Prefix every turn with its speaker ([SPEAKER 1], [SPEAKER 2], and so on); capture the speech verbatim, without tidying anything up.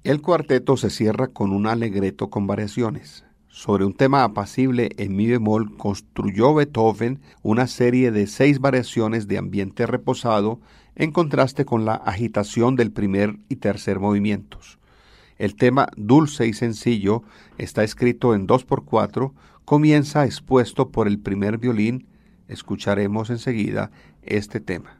[SPEAKER 1] El cuarteto se cierra con un allegretto con variaciones. Sobre un tema apacible en mi bemol construyó Beethoven una serie de seis variaciones de ambiente reposado en contraste con la agitación del primer y tercer movimientos. El tema dulce y sencillo está escrito en dos por cuatro, comienza expuesto por el primer violín. Escucharemos enseguida este tema.